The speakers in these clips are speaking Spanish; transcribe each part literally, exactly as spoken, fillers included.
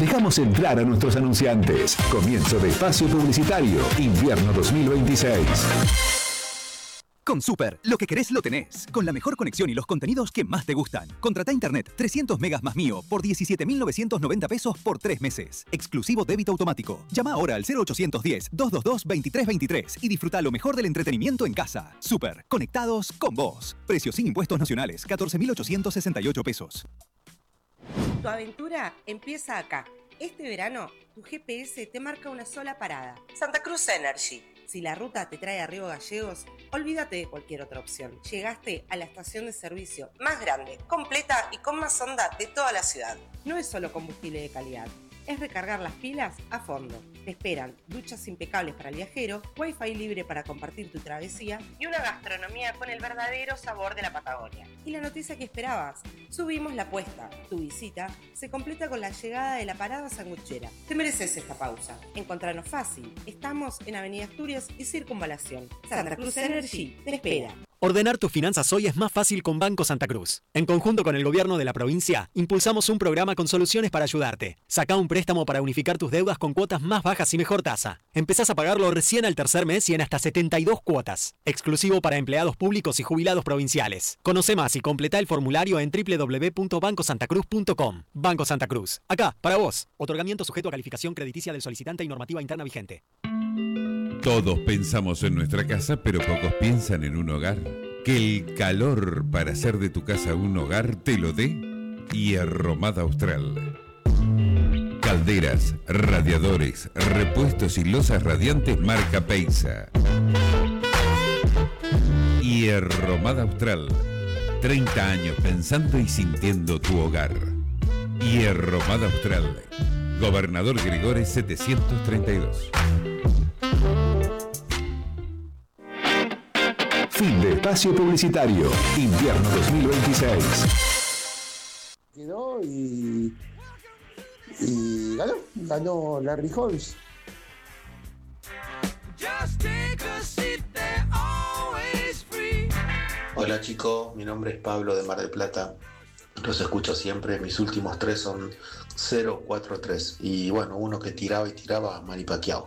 Dejamos entrar a nuestros anunciantes. Comienzo de espacio publicitario, invierno dos mil veintiséis. Con Super, lo que querés lo tenés. Con la mejor conexión y los contenidos que más te gustan. Contratá internet trescientos megas más mío por diecisiete mil novecientos noventa pesos por tres meses. Exclusivo débito automático. Llama ahora al cero ochocientos diez, doscientos veintidós, veintitrés veintitrés y disfruta lo mejor del entretenimiento en casa. Super, conectados con vos. Precio sin impuestos nacionales, catorce mil ochocientos sesenta y ocho pesos. Tu aventura empieza acá. Este verano, tu G P S te marca una sola parada. Santa Cruz Energy. Si la ruta te trae a Río Gallegos, olvídate de cualquier otra opción. Llegaste a la estación de servicio más grande, completa y con más onda de toda la ciudad. No es solo combustible de calidad, es recargar las pilas a fondo. Te esperan duchas impecables para el viajero, wifi libre para compartir tu travesía y una gastronomía con el verdadero sabor de la Patagonia. Y la noticia que esperabas, subimos la apuesta. Tu visita se completa con la llegada de la parada sanguchera. Te mereces esta pausa. Encontranos fácil. Estamos en Avenida Asturias y Circunvalación. Santa Cruz Energy te espera. Ordenar tus finanzas hoy es más fácil con Banco Santa Cruz. En conjunto con el gobierno de la provincia, impulsamos un programa con soluciones para ayudarte. Sacá un préstamo para unificar tus deudas con cuotas más bajas y mejor tasa. Empezás a pagarlo recién al tercer mes y en hasta setenta y dos cuotas. Exclusivo para empleados públicos y jubilados provinciales. Conoce más y completá el formulario en doble u doble u doble u punto banco santa cruz punto com. Banco Santa Cruz. Acá, para vos. Otorgamiento sujeto a calificación crediticia del solicitante y normativa interna vigente. Todos pensamos en nuestra casa, pero pocos piensan en un hogar. Que el calor para hacer de tu casa un hogar te lo dé Hierromada Austral. Calderas, radiadores, repuestos y losas radiantes marca Peisa. Hierromada Austral. treinta años pensando y sintiendo tu hogar. Hierromada Austral. Gobernador Gregores setecientos treinta y dos. Fin de espacio publicitario, invierno dos mil veintiséis. Quedó y, y ganó, ganó Larry Holmes. Hola chicos, mi nombre es Pablo de Mar del Plata. Los escucho siempre, mis últimos tres son cero cuatro tres. Y bueno, uno que tiraba y tiraba, Manny Pacquiao.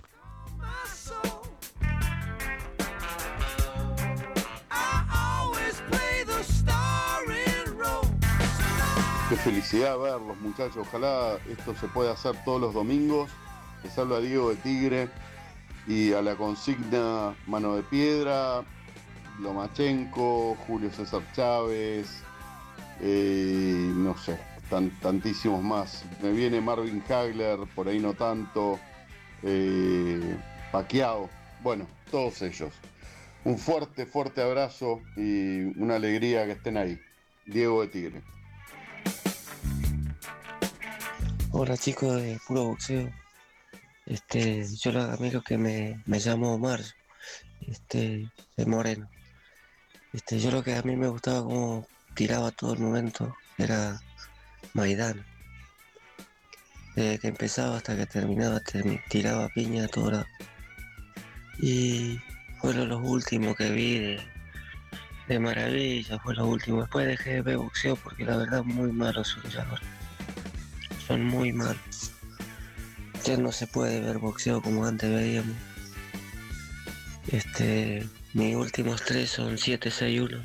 Qué felicidad verlos, muchachos. Ojalá esto se pueda hacer todos los domingos. Les habla Diego de Tigre y a la consigna Mano de Piedra, Lomachenko, Julio César Chávez, eh, no sé, tan, tantísimos más. Me viene Marvin Hagler, por ahí no tanto, eh, Pacquiao, bueno, todos ellos. Un fuerte, fuerte abrazo y una alegría que estén ahí. Diego de Tigre. Hola chicos de Puro Boxeo. Este, yo a mí lo que me, me llamo Omar, este, de Moreno. Este, yo lo que a mí me gustaba como tiraba todo el momento era Maidán. Desde que empezaba hasta que terminaba, te, tiraba piña a todo lado. Y fueron los últimos que vi de, de maravilla, fue lo último. Después dejé de ver boxeo porque la verdad muy malos son ya ahora. Son muy malos. Ya no se puede ver boxeo como antes veíamos. Este, mis últimos tres son siete seis uno.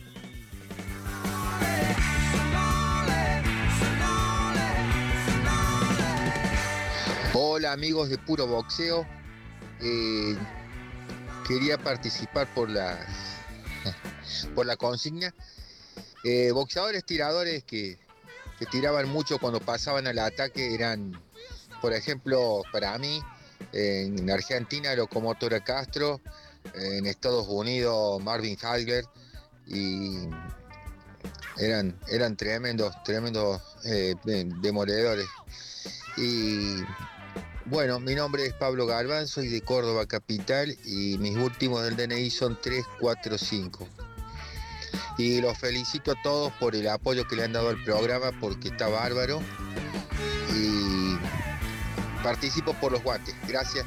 Hola amigos de Puro Boxeo. Eh, quería participar por la por la consigna. Eh, boxeadores tiradores que que tiraban mucho cuando pasaban al ataque eran, por ejemplo, para mí, en Argentina, Locomotora Castro, en Estados Unidos, Marvin Hagler, y eran, eran tremendos, tremendos eh, demoledores. Y bueno, mi nombre es Pablo Galván, soy de Córdoba capital y mis últimos del D N I son tres cuatro cinco. Y los felicito a todos por el apoyo que le han dado al programa porque está bárbaro. Y participo por los guantes. Gracias.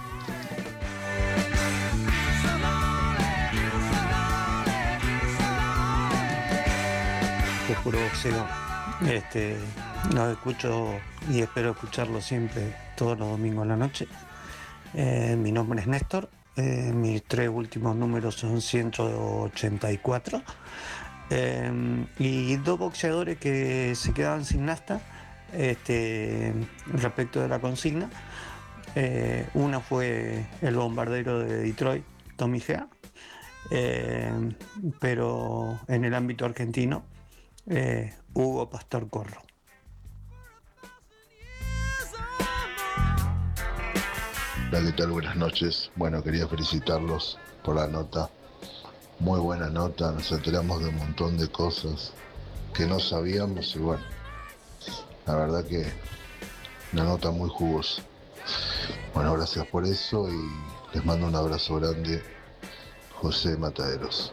De Puro Boxeo. Este, Los escucho y espero escucharlo siempre, todos los domingos a la noche. Eh, mi nombre es Néstor, eh, mis tres últimos números son ciento ochenta y cuatro. Eh, y dos boxeadores que se quedaban sin nafta este, respecto de la consigna. Eh, uno fue el bombardero de Detroit, Tommy Gea, eh, pero en el ámbito argentino, eh, Hugo Pastor Corro. Hola, ¿qué tal? Buenas noches. Bueno, quería felicitarlos por la nota. Muy buena nota, nos enteramos de un montón de cosas que no sabíamos y bueno, la verdad que una nota muy jugosa. Bueno, gracias por eso y les mando un abrazo grande, José Mataderos.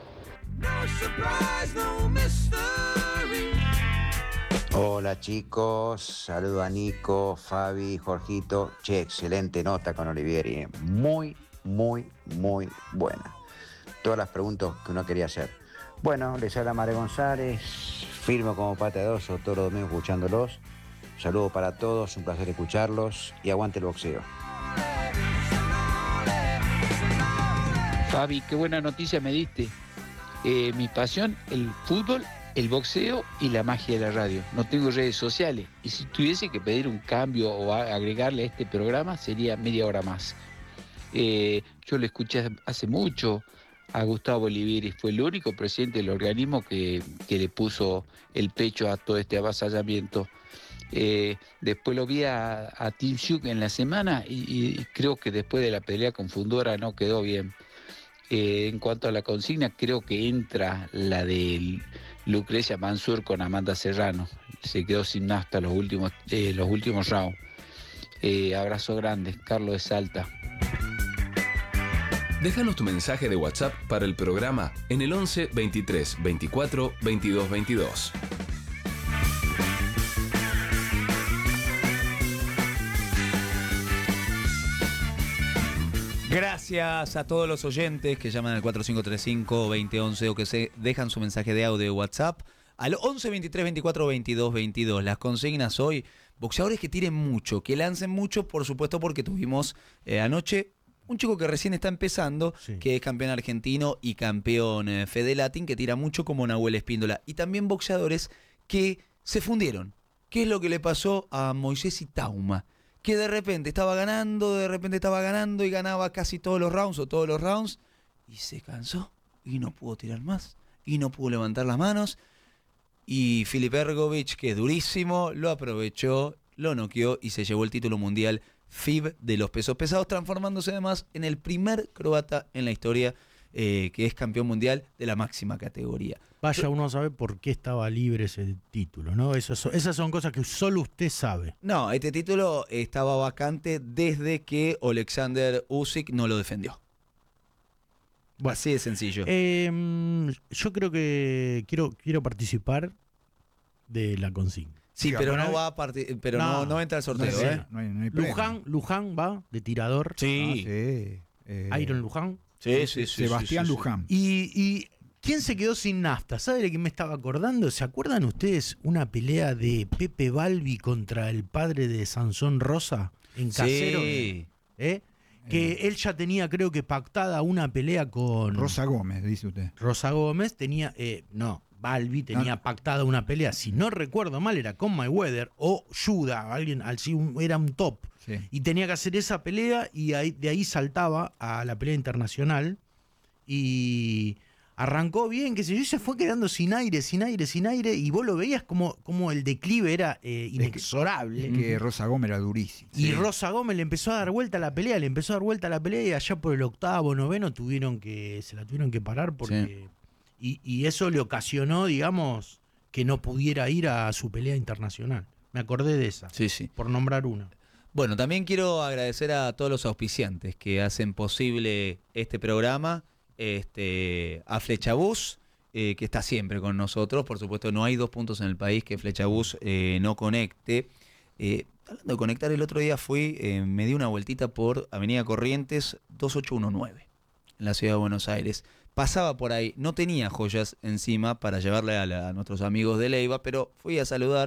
Hola chicos, saludo a Nico, Fabi, Jorgito. Che, excelente nota con Olivieri, muy, muy, muy buena. Todas las preguntas que uno quería hacer. Bueno, les habla Mare González, firmo como pata de oso, todos los domingos escuchándolos. Un saludo para todos, un placer escucharlos y aguante el boxeo. Fabi, qué buena noticia me diste. Eh, mi pasión, el fútbol, el boxeo y la magia de la radio. No tengo redes sociales y si tuviese que pedir un cambio o agregarle a este programa sería media hora más. Eh, yo lo escuché hace mucho a Gustavo Olivieri, fue el único presidente del organismo que, que le puso el pecho a todo este avasallamiento. Eh, después lo vi a, a Tim Schuck en la semana y, y creo que después de la pelea con Fundora no quedó bien. Eh, en cuanto a la consigna, creo que entra la de Lucrecia Mansur con Amanda Serrano. Se quedó sin nafta los últimos, eh, los últimos rounds. Eh, abrazo grande, Carlos de Salta. Déjanos tu mensaje de WhatsApp para el programa en el once veintitrés veinticuatro veintidós veintidós. Gracias a todos los oyentes que llaman al cuatro cinco tres cinco, veinte once o que se dejan su mensaje de audio de WhatsApp al once veintitrés veinticuatro veintidós veintidós. Las consignas hoy, boxeadores que tiren mucho, que lancen mucho, por supuesto porque tuvimos eh, anoche un chico que recién está empezando, sí, que es campeón argentino y campeón eh, Fede Latin, que tira mucho como Nahuel Espíndola. Y también boxeadores que se fundieron. ¿Qué es lo que le pasó a Moisés Itauma? Que de repente estaba ganando, de repente estaba ganando y ganaba casi todos los rounds o todos los rounds y se cansó y no pudo tirar más y no pudo levantar las manos y Filip Ergovic, que es durísimo, lo aprovechó, lo noqueó y se llevó el título mundial F I B de los pesos pesados, transformándose además en el primer croata en la historia eh, que es campeón mundial de la máxima categoría. Vaya uno a saber por qué estaba libre ese título, ¿no? Esas son, esas son cosas que solo usted sabe. No, este título estaba vacante desde que Alexander Usyk no lo defendió. Bueno, así de sencillo. Eh, yo creo que quiero, quiero participar de la consigna. Sí, pero no va a partir, pero no, no, no entra al sorteo, no, ¿eh? No hay, no hay Luján, Luján va de tirador. Sí. Ah, sí. Eh, Iron Luján. Sí, sí, sí. Sebastián sí, sí, Luján. Y, y ¿quién se quedó sin nafta? ¿Sabe de qué me estaba acordando? ¿Se acuerdan ustedes una pelea de Pepe Balbi contra el padre de Sansón Rosa en Casero? Sí. ¿Eh? Que eh. él ya tenía, creo que pactada una pelea con Rosa Gómez, dice usted. Rosa Gómez tenía, eh, no, Balbi tenía no. pactada una pelea, si no recuerdo mal, era con Mayweather o Yuda, alguien, era un top. Sí. Y tenía que hacer esa pelea y ahí, de ahí saltaba a la pelea internacional y arrancó bien, qué sé yo, y se fue quedando sin aire, sin aire, sin aire, y vos lo veías como, como el declive era eh, inexorable. Es que, es que Rosa Gómez era durísimo. Y sí. Rosa Gómez le empezó a dar vuelta a la pelea, le empezó a dar vuelta a la pelea y allá por el octavo, noveno tuvieron que, se la tuvieron que parar porque sí. y, y eso le ocasionó, digamos, que no pudiera ir a su pelea internacional. Me acordé de esa, sí, sí. por nombrar una. Bueno, también quiero agradecer a todos los auspiciantes que hacen posible este programa, este, a Flechabús, eh, que está siempre con nosotros. Por supuesto, no hay dos puntos en el país que Flechabús eh, no conecte. Eh, hablando de conectar, el otro día fui, eh, me di una vueltita por Avenida Corrientes dos ocho uno nueve, en la ciudad de Buenos Aires. Pasaba por ahí, no tenía joyas encima para llevarle a, la, a nuestros amigos de Leiva, pero fui a saludar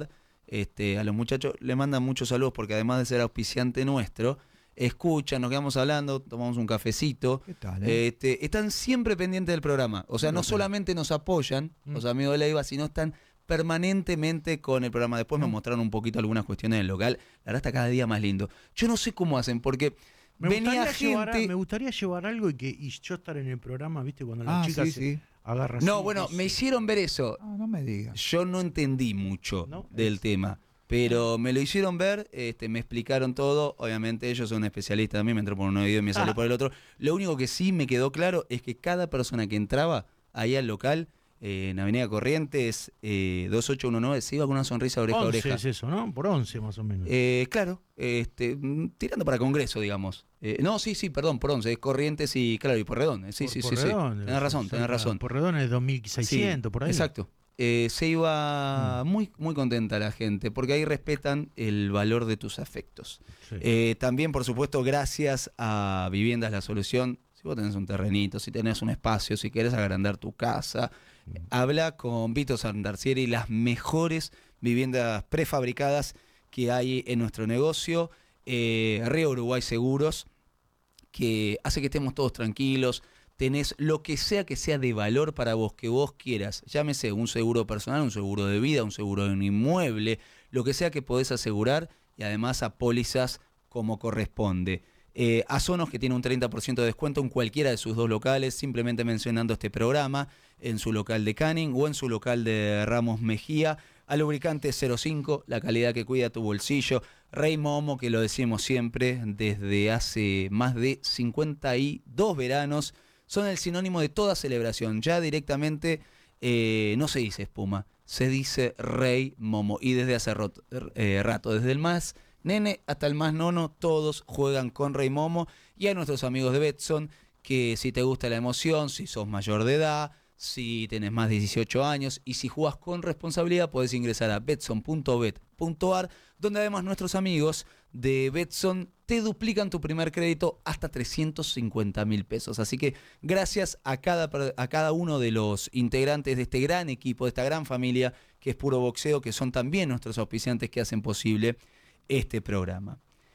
este, a los muchachos, le mandan muchos saludos porque además de ser auspiciante nuestro, escuchan, nos quedamos hablando, tomamos un cafecito. ¿Qué tal, eh? Este, están siempre pendientes del programa. O sea, no solamente nos apoyan, Mm. los amigos de Leiva, sino están permanentemente con el programa. Después me mostraron un poquito algunas cuestiones del local. La verdad está cada día más lindo. Yo no sé cómo hacen, porque Me venía gustaría, llevar, a- gente... me gustaría llevar algo y que y yo estar en el programa, ¿viste? Cuando la Ah, chica sí, se sí. agarra No, así, bueno, eso. me hicieron ver eso. Ah, no me digas. Yo no entendí mucho del tema, pero me lo hicieron ver, este, me explicaron todo. Obviamente ellos son especialistas, a mí me entró por un oído y me salió Ah. por el otro. Lo único que sí me quedó claro es que cada persona que entraba ahí al local, eh, en Avenida Corrientes, eh, dos ocho uno nueve, se iba con una sonrisa oreja a once oreja. es eso, ¿no? Por once más o menos. Eh, claro, este, mm, tirando para Congreso, digamos. Eh, no, sí, sí, perdón, por once, es Corrientes y, claro, y Porredón. Sí, Por- sí, sí, Porredón, sí. Tenés razón, tenés cerca- razón. Porredón es dos mil seiscientos, Sí, por ahí. Exacto. Eh, se iba muy, muy contenta la gente, porque ahí respetan el valor de tus afectos. Sí. Eh, también, por supuesto, gracias a Viviendas La Solución, si vos tenés un terrenito, si tenés un espacio, si querés agrandar tu casa, habla con Vito Sandarcieri, las mejores viviendas prefabricadas que hay en nuestro negocio, eh, Río Uruguay Seguros, que hace que estemos todos tranquilos. Tenés lo que sea que sea de valor para vos, que vos quieras. Llámese un seguro personal, un seguro de vida, un seguro de un inmueble, lo que sea que podés asegurar y además a pólizas como corresponde. Eh, a Sonos, que tiene un treinta por ciento de descuento en cualquiera de sus dos locales, simplemente mencionando este programa, en su local de Canning o en su local de Ramos Mejía. A Lubricante cero cinco, la calidad que cuida tu bolsillo. Rey Momo, que lo decimos siempre desde hace más de cincuenta y dos veranos, son el sinónimo de toda celebración. Ya directamente eh, no se dice espuma, se dice Rey Momo. Y desde hace rot- eh, rato, desde el más nene hasta el más nono, todos juegan con Rey Momo. Y a nuestros amigos de Betson, que si te gusta la emoción, si sos mayor de edad, si tenés más de dieciocho años y si jugás con responsabilidad, podés ingresar a betson punto bet punto ar, donde además nuestros amigos de Betson te duplican tu primer crédito hasta trescientos cincuenta mil pesos. Así que gracias a cada, per- a cada uno de los integrantes de este gran equipo, de esta gran familia que es Puro Boxeo, que son también nuestros auspiciantes que hacen posible este programa.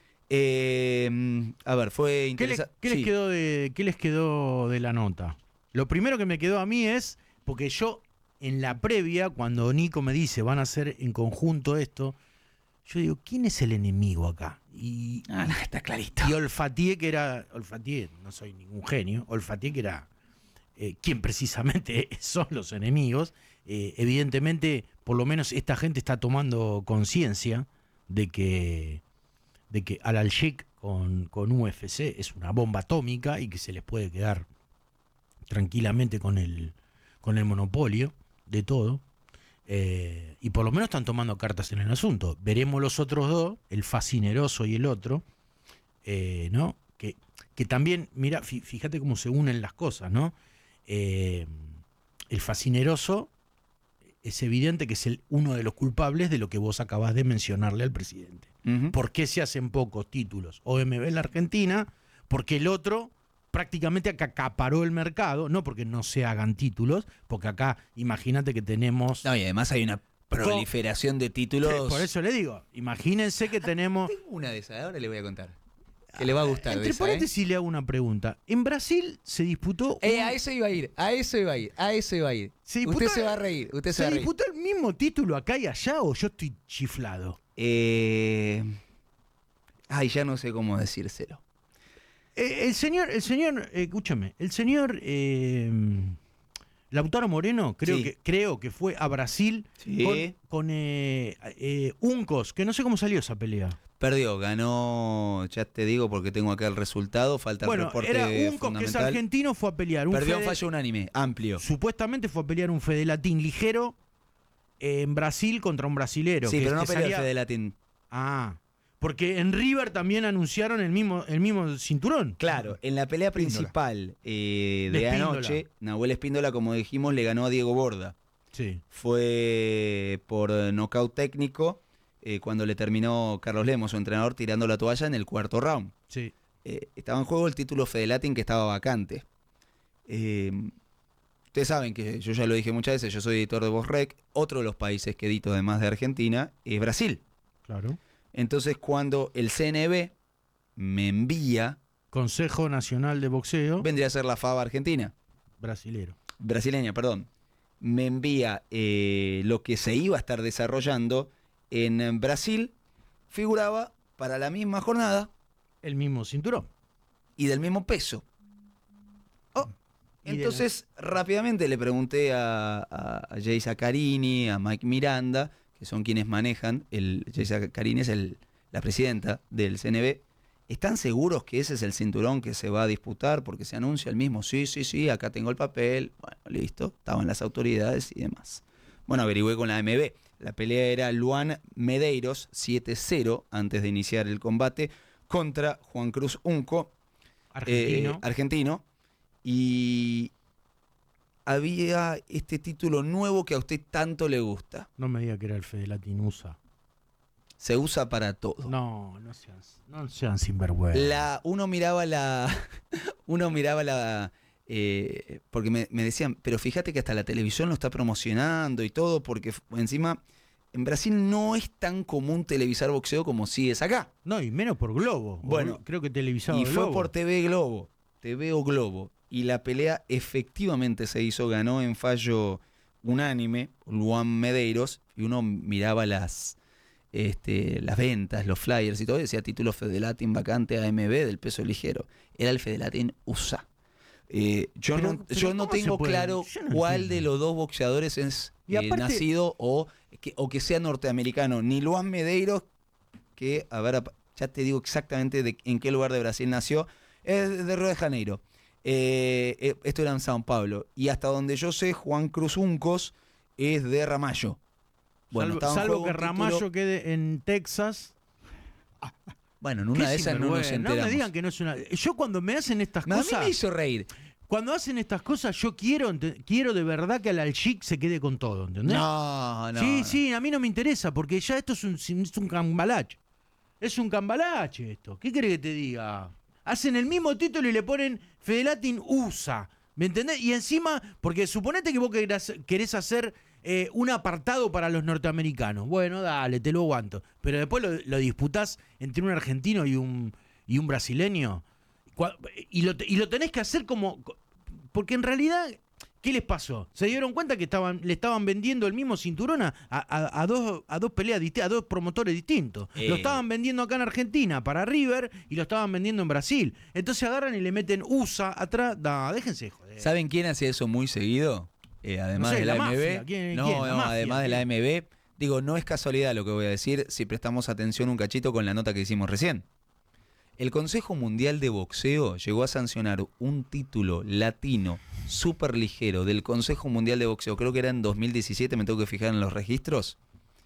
Eh, a ver, fue ¿Qué, le- interesante. qué les quedó de, ¿Qué les quedó de la nota? Lo primero que me quedó a mí es, porque yo en la previa, cuando Nico me dice van a hacer en conjunto esto, yo digo, ¿quién es el enemigo acá? Y, ah, no, está clarito. Y olfateé que era, olfateé, no soy ningún genio, olfateé que era eh, quien precisamente son los enemigos. Eh, evidentemente, por lo menos esta gente está tomando conciencia de que, de que Al-Sheikh con, con U F C es una bomba atómica y que se les puede quedar tranquilamente con el, con el monopolio de todo. Eh, y por lo menos están tomando cartas en el asunto. Veremos los otros dos, el fascineroso y el otro, eh, ¿no? Que, que también, mira, fí- fíjate cómo se unen las cosas, ¿no? Eh, el fascineroso es evidente que es el, uno de los culpables de lo que vos acabás de mencionarle al presidente. Ujú. ¿Por qué se hacen pocos títulos O M B en la Argentina? Porque el otro prácticamente acá acaparó el mercado, no porque no se hagan títulos, porque acá imagínate que tenemos... No, y además hay una proliferación de títulos. Por eso le digo, imagínense que tenemos... Tengo una de esas, ahora le voy a contar. Que le va a gustar. Entre de esa, ¿eh? paréntesis le hago una pregunta. En Brasil se disputó... Eh, un- a eso iba a ir, a eso iba a ir, a eso iba a ir. se Usted disputó- se va a reír, usted se, ¿Se va a reír. disputó el mismo título acá y allá o yo estoy chiflado? Eh... Ay, ya no sé cómo decírselo. Eh, el señor, el señor, eh, escúchame, el señor eh, Lautaro Moreno, creo, Sí. que, creo que fue a Brasil Sí. con, con eh, eh, Uncos, que no sé cómo salió esa pelea. Perdió, ganó, ya te digo porque tengo acá el resultado, falta el Bueno, reporte era Uncos, que es fundamental. argentino, fue a pelear. Un Perdió en Fede- fallo unánime, amplio. Supuestamente fue a pelear un Fedelatín ligero eh, en Brasil contra un brasilero. Sí, que- pero no que peleó salía- el Fede Latín. Ah, porque en River también anunciaron el mismo, el mismo cinturón. Claro, en la pelea principal eh, de, De Espíndola. anoche, Nahuel Espíndola, como dijimos, le ganó a Diego Borda. Sí. Fue por eh, nocaut técnico eh, cuando le terminó Carlos Lemos, su entrenador, tirando la toalla en el cuarto round. Sí. Eh, estaba en juego el título Fede Latin que estaba vacante. Eh, Ustedes saben que yo ya lo dije muchas veces, yo soy editor de VozRec. Otro de los países que edito, además de Argentina, es Brasil. Claro. Entonces, cuando el C N B me envía... Consejo Nacional de Boxeo. Vendría a ser la FABA argentina. Brasilero. Brasileña, perdón. Me envía eh, lo que se iba a estar desarrollando en Brasil. Figuraba para la misma jornada. El mismo cinturón. Y del mismo peso. Oh, entonces, la... rápidamente le pregunté a, a, a Jay Zaccarini, a Mike Miranda, que son quienes manejan. El, Jay Zaccarini es el, la presidenta del C N B. ¿Están seguros que ese es el cinturón que se va a disputar? Porque se anuncia el mismo. Sí, sí, sí, acá tengo el papel. Bueno, listo. Estaban las autoridades y demás. Bueno, averigüé con la A M B. La pelea era Luan Medeiros, siete cero, antes de iniciar el combate, contra Juan Cruz Unco, argentino. Eh, argentino. Y había este título nuevo que a usted tanto le gusta. No me diga que era el Fedelatin U S A. Se usa para todo. No, no sean, no sean sinvergüenza. La, uno miraba la... uno miraba la... Eh, porque me, me decían, pero fíjate que hasta la televisión lo está promocionando y todo, porque encima en Brasil no es tan común televisar boxeo como sí es acá. No, y menos por Globo. Bueno, creo que televisado y Globo. fue por T V Globo, T V o Globo. Y la pelea efectivamente se hizo, ganó en fallo unánime Luan Medeiros, y uno miraba las... Este, las ventas, los flyers y todo, decía título Fedelatin vacante A M B del peso ligero. Era el Fedelatin U S A. Eh, yo pero, no, pero yo no tengo claro no cuál entiendo. de los dos boxeadores es y eh, aparte, nacido o que, o que sea norteamericano. Ni Luan Medeiros, que, a ver, ya te digo exactamente de, en qué lugar de Brasil nació, es de Río de Janeiro. Eh, eh, esto era en São Paulo. Y hasta donde yo sé, Juan Cruz Uncos es de Ramallo. Bueno, salvo, salvo que Ramallo título... quede en Texas. Bueno, en una de esas no nos enteramos. No me digan que no es una... Yo cuando me hacen estas no, cosas... A mí me hizo reír. Cuando hacen estas cosas, yo quiero quiero de verdad que al Alchic se quede con todo, ¿entendés? No, no. Sí, no. sí, a mí no me interesa, porque ya esto es un, es un cambalache. Es un cambalache esto. ¿Qué querés que te diga? Hacen el mismo título y le ponen Fedelatin U S A. ¿Me entendés? Y encima, porque suponete que vos querés, querés hacer... Eh, un apartado para los norteamericanos. Bueno, dale, te lo aguanto. Pero después lo, lo disputás entre un argentino y un, y un brasileño. Y lo, y lo tenés que hacer como... Porque en realidad, ¿qué les pasó? Se dieron cuenta que estaban, le estaban vendiendo el mismo cinturón a, a, a, dos, a dos peleas distintas, a dos promotores distintos. Eh. Lo estaban vendiendo acá en Argentina para River y lo estaban vendiendo en Brasil. Entonces agarran y le meten U S A atrás. No, déjense joder. ¿Saben quién hace eso muy seguido? Eh, además no sé, de la, la A M B, mafia. ¿Quién, no, quién? no, mafia, además de la A M B, digo, no es casualidad lo que voy a decir si prestamos atención un cachito con la nota que hicimos recién. El Consejo Mundial de Boxeo llegó a sancionar un título latino súper ligero del Consejo Mundial de Boxeo, creo que era en dos mil diecisiete, me tengo que fijar en los registros,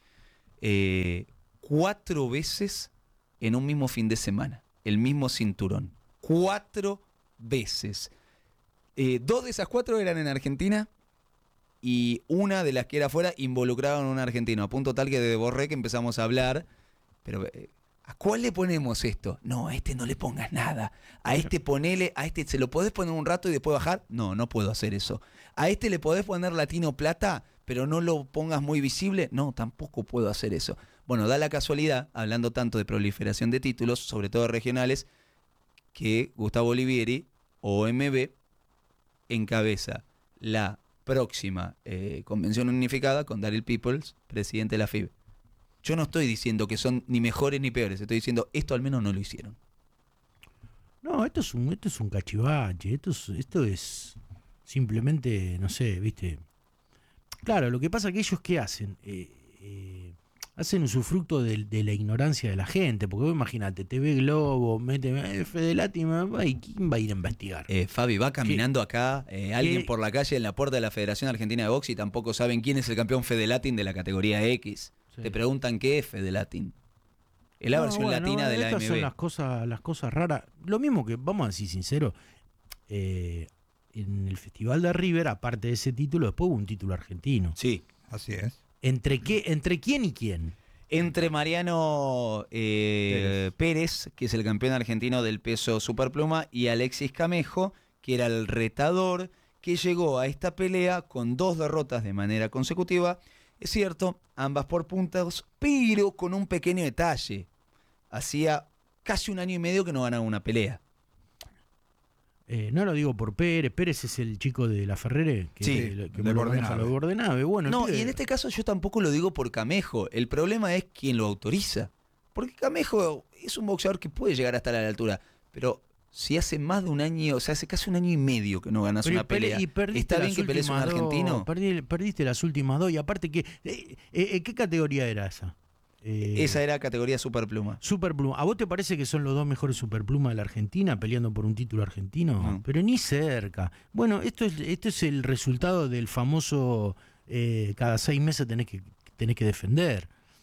eh, cuatro veces en un mismo fin de semana, el mismo cinturón, cuatro veces. Eh, dos de esas cuatro eran en Argentina, y una de las que era afuera involucraba a un argentino, a punto tal que de VozRec empezamos a hablar, pero eh, ¿a cuál le ponemos esto? No, a este no le pongas nada, a este ponele, a este se lo podés poner un rato y después bajar, no, no puedo hacer eso, a este le podés poner latino plata, pero no lo pongas muy visible, no, tampoco puedo hacer eso. Bueno, da la casualidad, hablando tanto de proliferación de títulos, sobre todo regionales, que Gustavo Olivieri, O M B, encabeza la próxima eh, convención unificada con Daryl Peoples, presidente de la F I B. Yo no estoy diciendo que son ni mejores ni peores, estoy diciendo esto al menos no lo hicieron. No, esto es un, esto es un cachivache, esto es, esto es simplemente, no sé, viste. Claro, lo que pasa es que ellos ¿qué hacen? Eh, eh, hacen usufructo de, de la ignorancia de la gente, porque vos imagínate, T V Globo, mete eh, Fedelatin, ¿y quién va a ir a investigar? Eh, Fabi, va caminando ¿Qué? acá eh, alguien ¿Qué? por la calle en la puerta de la Federación Argentina de Box y tampoco saben quién es el campeón Fedelatin de la categoría X. Sí. Te preguntan qué es Fedelatin. Es la no, versión bueno, latina de la A M B. Estas son las cosas, las cosas raras. Lo mismo que, vamos a decir sincero, eh, en el Festival de River, aparte de ese título, después hubo un título argentino. Sí. Así es. ¿Entre qué, entre quién y quién? Entre Mariano eh, Pérez. Pérez, que es el campeón argentino del peso superpluma, y Alexis Camejo, que era el retador, que llegó a esta pelea con dos derrotas de manera consecutiva. Es cierto, ambas por puntos, pero con un pequeño detalle. Hacía casi un año y medio que no ganaba una pelea. Eh, no lo digo por Pérez. Pérez es el chico de la Ferrere que, Sí, que, que de lo maneja Bordenave. lo de Bordenave. Bueno, No, el pibe- y en este caso yo tampoco lo digo por Camejo. El problema es quien lo autoriza. Porque Camejo es un boxeador que puede llegar hasta la altura. Pero si hace más de un año, o sea, hace casi un año y medio que no ganas Pero una pelea. y perdiste ¿Está bien las que pelees un últimas dos, argentino? perdí- perdiste las últimas dos y aparte que... Eh, eh, ¿Qué categoría era esa? Eh, Esa era categoría superpluma. Superpluma. ¿A vos te parece que son los dos mejores superplumas de la Argentina peleando por un título argentino? No. Pero ni cerca. Bueno, esto es, esto es el resultado del famoso eh, cada seis meses tenés que, tenés que defender.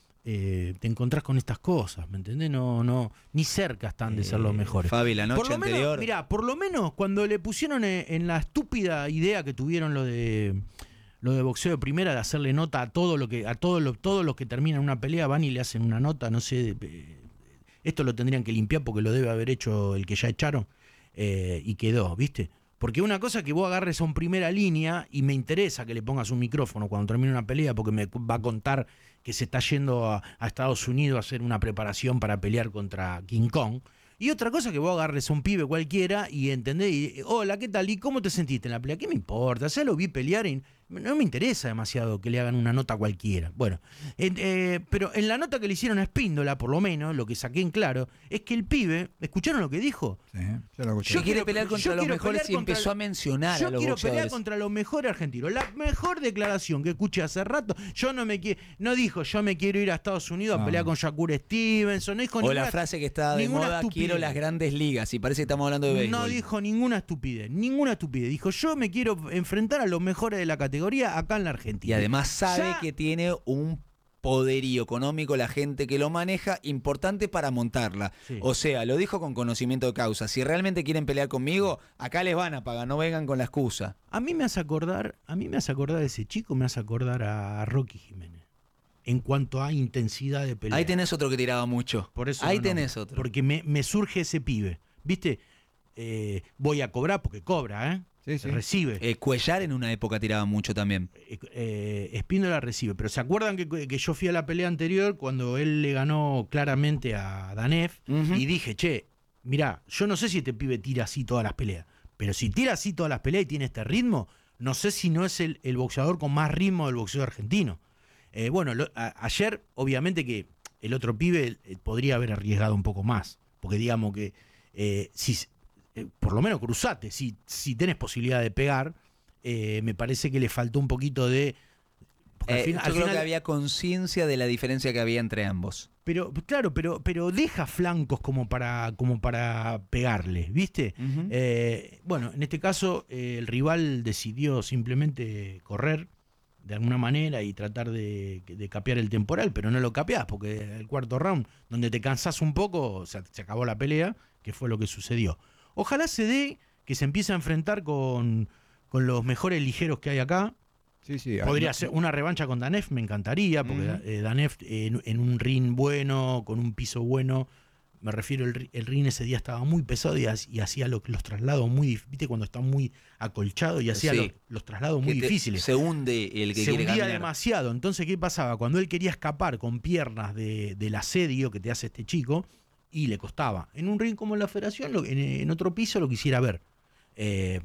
Eh, te encontrás con estas cosas, ¿me entendés? No, no, ni cerca están de ser los mejores. Fabi, la noche por lo anterior. Menos, mirá, por lo menos cuando le pusieron en, en la estúpida idea que tuvieron lo de lo de boxeo de primera de hacerle nota a todo lo que a todos los todos los que terminan una pelea van y le hacen una nota, no sé, eh, esto lo tendrían que limpiar porque lo debe haber hecho el que ya echaron eh, y quedó, ¿viste? Porque una cosa es que vos agarres a un primera línea y me interesa que le pongas un micrófono cuando termine una pelea porque me va a contar que se está yendo a, a Estados Unidos a hacer una preparación para pelear contra King Kong. Y otra cosa que vos agarres a un pibe cualquiera y entendés, y, hola, ¿qué tal? ¿Y cómo te sentiste en la pelea? ¿Qué me importa? Ya lo vi pelear y no me interesa demasiado que le hagan una nota cualquiera. Bueno, eh, eh, pero en la nota que le hicieron a Espíndola, por lo menos, lo que saqué en claro, es que el pibe, ¿escucharon lo que dijo? Sí, ya lo escuché. Yo quiere pelear contra yo los quiero mejores pelear y contra empezó el- a mencionar Yo a los quiero boxeadores. pelear contra los mejores argentinos. La mejor declaración que escuché hace rato, yo no me quiero, no dijo yo me quiero ir a Estados Unidos a No. pelear con Shakur Stevenson, no dijo O ninguna, la frase que está de ninguna moda, estupidez. quiero las grandes ligas. Y parece que estamos hablando de béisbol. No dijo ninguna estupidez, ninguna estupidez. Dijo, yo me quiero enfrentar a los mejores de la categoría acá en la Argentina. Y además sabe Ya- que tiene un poderío económico la gente que lo maneja importante para montarla. Sí. O sea, lo dijo con conocimiento de causa. Si realmente quieren pelear conmigo, acá les van a pagar, no vengan con la excusa. A mí me hace acordar, a mí me hace acordar de ese chico, me hace acordar a Rocky Jiménez. En cuanto a intensidad de pelea. Ahí tenés otro que tiraba mucho. Por eso Ahí no, no, tenés otro. Porque me, me surge ese pibe. ¿Viste? Eh, voy a cobrar porque cobra, ¿eh? Sí, sí. Recibe. Eh, Cuellar en una época tiraba mucho también. Eh, eh, Espíndola recibe. Pero ¿se acuerdan que, que yo fui a la pelea anterior cuando él le ganó claramente a Danef? Ujú. Y dije, che, mirá, yo no sé si este pibe tira así todas las peleas. Pero si tira así todas las peleas y tiene este ritmo, no sé si no es el, el boxeador con más ritmo del boxeo argentino. Eh, bueno, lo- a- ayer, obviamente que el otro pibe eh, podría haber arriesgado un poco más. Porque digamos que eh, si, eh, por lo menos cruzate, si, si tenés posibilidad de pegar, eh, me parece que le faltó un poquito de... porque al Eh, fin- yo al creo final- que había conciencia de la diferencia que había entre ambos. pero claro, pero, pero deja flancos como para, como para pegarle, ¿viste? Ujú. Eh, bueno, en este caso eh, el rival decidió simplemente correr de alguna manera y tratar de, de capear el temporal, pero no lo capeás porque el cuarto round, donde te cansás un poco, o sea, se acabó la pelea, que fue lo que sucedió. Ojalá se dé que se empiece a enfrentar con, con los mejores ligeros que hay acá. Sí, sí. Podría ah, ser una revancha con Danef, me encantaría, porque Ujú. eh, Danef en, en un ring bueno, con un piso bueno, me refiero, el, ri- el ring ese día estaba muy pesado y, ha- y hacía lo- los traslados muy, dif- viste, cuando está muy acolchado y hacía Sí. los, los traslados muy Que te- difíciles. Se hunde el que Se quiere hundía caminar. demasiado. Entonces, ¿qué pasaba? Cuando él quería escapar con piernas de- del asedio que te hace este chico, y le costaba. En un ring como la Federación, lo- en, en otro piso lo quisiera ver. Eh,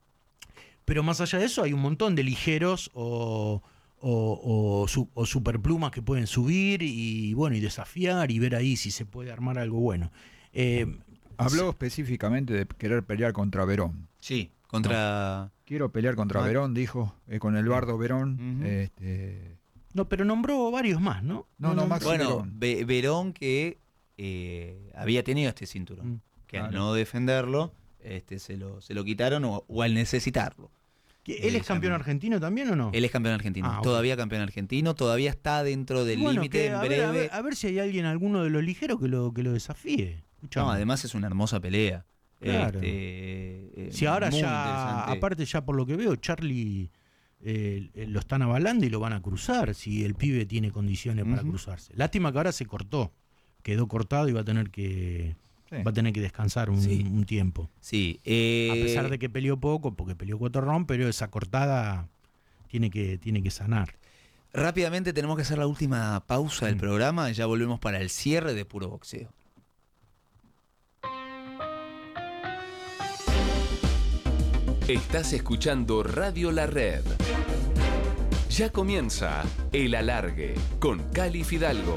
pero más allá de eso, hay un montón de ligeros o, o, o, su- o superplumas que pueden subir y bueno, y desafiar y ver ahí si se puede armar algo bueno. Eh, Habló específicamente de querer pelear contra Verón. Sí, contra... Quiero pelear contra Ah. Verón, dijo, eh, con el Bardo Verón. Ujú. este, no, pero nombró varios más, ¿no? No, no, Maxi Bueno, Verón. Ve- Verón que eh, había tenido este cinturón, Mm. que al Claro. no defenderlo, este, se lo, se lo quitaron o, o al necesitarlo. ¿Que ¿Él Eh, es campeón llama- argentino también o no? Él es campeón argentino, Ah, ok. todavía campeón argentino, todavía está dentro del Bueno, límite que en a breve. ver, a, ver, a ver si hay alguien, alguno de los ligeros que lo, que lo desafíe. Escuchame. No, además es una hermosa pelea. Claro. Este, eh, Si ahora muy ya, interesante. aparte ya por lo que veo, Charlie eh, eh, lo están avalando y lo van a cruzar si el pibe tiene condiciones para Ujú. cruzarse. Lástima que ahora se cortó, quedó cortado y va a tener que, Sí. Va a tener que descansar un, sí. un tiempo. Sí. Eh... A pesar de que peleó poco, porque peleó cuatro rounds, pero esa cortada tiene que, tiene que sanar. Rápidamente tenemos que hacer la última pausa del mm. programa y ya volvemos para el cierre de Puro Boxeo. Estás escuchando Radio La Red. Ya comienza El Alargue con Cali Fidalgo.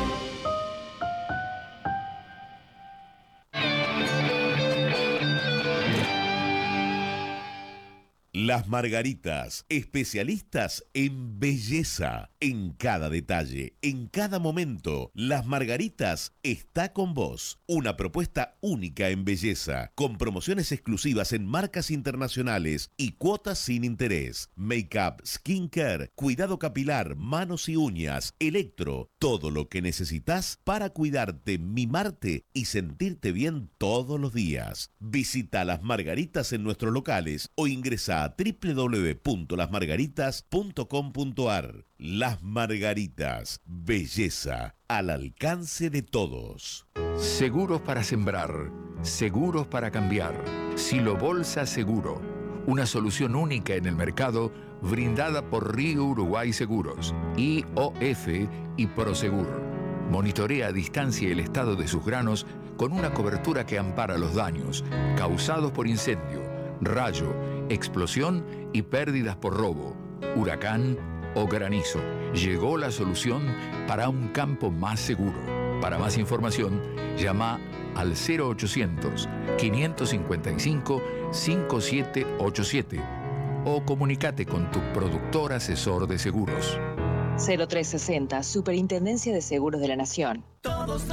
Las Margaritas, especialistas en belleza, en cada detalle, en cada momento. Las Margaritas está con vos. Una propuesta única en belleza, con promociones exclusivas en marcas internacionales y cuotas sin interés. Make-up, skincare, cuidado capilar, manos y uñas, electro, todo lo que necesitas para cuidarte, mimarte y sentirte bien todos los días. Visita Las Margaritas en nuestros locales o ingresa a doble u doble u doble u punto las margaritas punto com punto a r. Las Margaritas, belleza al alcance de todos. Seguros para sembrar, seguros para cambiar. Silo Bolsa Seguro, una solución única en el mercado brindada por Río Uruguay Seguros, I O F y Prosegur. Monitorea a distancia el estado de sus granos con una cobertura que ampara los daños causados por incendio, rayo, explosión y pérdidas por robo, huracán o granizo. Llegó la solución para un campo más seguro. Para más información, llama al cero ochocientos, quinientos cincuenta y cinco, cincuenta y siete ochenta y siete o comunícate con tu productor asesor de seguros. cero tres sesenta, Superintendencia de Seguros de la Nación. Todos